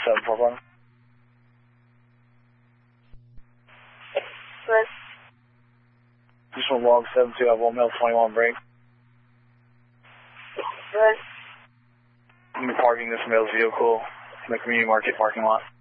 741. Good. Just one log 72, I have 1 male 21 break. Good. I'm parking this male's vehicle in the community market parking lot.